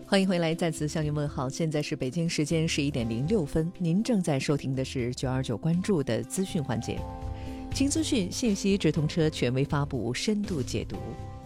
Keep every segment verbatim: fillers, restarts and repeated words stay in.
欢迎回来，再次向您问好。现在是北京时间十一点零六分，您正在收听的是九二九关注的资讯环节，轻资讯、信息直通车权威发布，深度解读。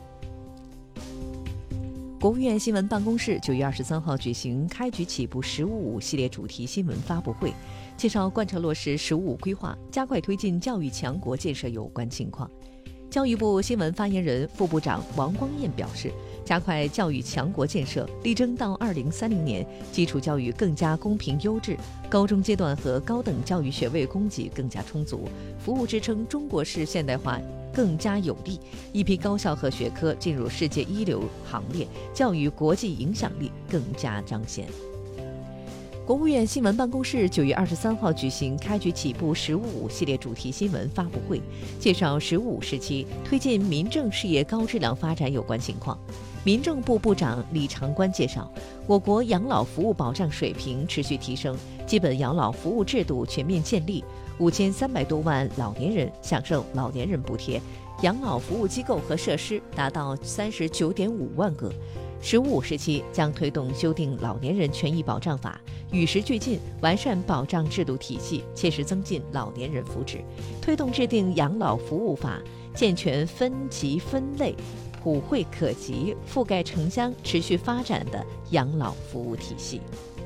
国务院新闻办公室九月二十三号举行开局起步“十五五”系列主题新闻发布会，介绍贯彻落实“十五五”规划，加快推进教育强国建设有关情况。教育部新闻发言人、副部长王光彦表示，加快教育强国建设，力争到二零三零年，基础教育更加公平优质，高中阶段和高等教育学位供给更加充足，服务支撑中国式现代化更加有力，一批高校和学科进入世界一流行列，教育国际影响力更加彰显。国务院新闻办公室九月二十三号举行开局起步“十五五”系列主题新闻发布会，介绍“十五五”时期推进民政事业高质量发展有关情况。民政部部长李长官介绍，我国养老服务保障水平持续提升，基本养老服务制度全面建立，五千三百多万老年人享受老年人补贴，养老服务机构和设施达到三十九点五万个。十五五时期将推动修订老年人权益保障法，与时俱进，完善保障制度体系，切实增进老年人福祉，推动制定养老服务法，健全分级分类、普惠可及、覆盖城乡、持续发展的养老服务体系。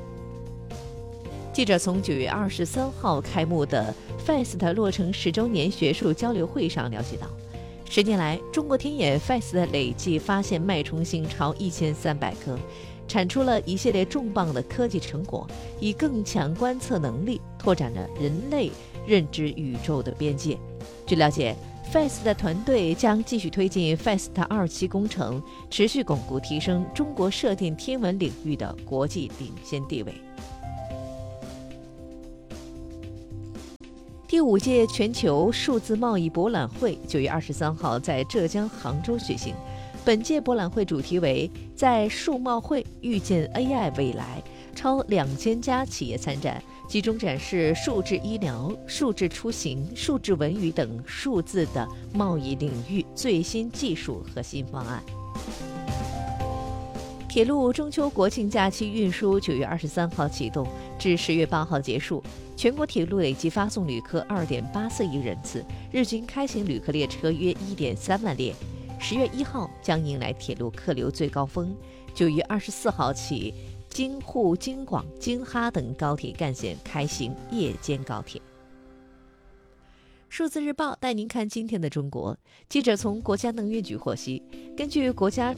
记者从九月二十三号开幕的 F A S T 落成十周年学术交流会上了解到，十年来，中国天眼 F A S T 累计发现脉冲星超一千三百颗，产出了一系列重磅的科技成果，以更强观测能力拓展了人类认知宇宙的边界。据了解， F A S T 团队将继续推进 F A S T 二期工程，持续巩固提升中国射电天文领域的国际领先地位。第五届全球数字贸易博览会九月二十三号在浙江杭州举行。本届博览会主题为“在数贸会遇见 A I 未来”，超两千家企业参展，集中展示数字医疗、数字出行、数字文娱等数字的贸易领域最新技术和新方案。铁路中秋国庆假期运输九月二十三号启动，至十月八号结束。全国铁路累计发送旅客二点八四亿人次，日均开行旅客列车约一点三万列。十月一号将迎来铁路客流最高峰。九月二十四号起，京沪、京广、京哈等高铁干线开行夜间高铁。数字日报带您看今天的中国。记者从国家能源局获悉，根据国家